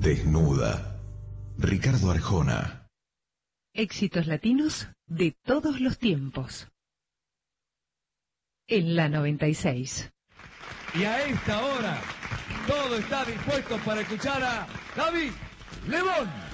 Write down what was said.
Desnuda. Ricardo Arjona. Éxitos latinos de todos los tiempos. En la 96. Y a esta hora, todo está dispuesto para escuchar a David Lebón.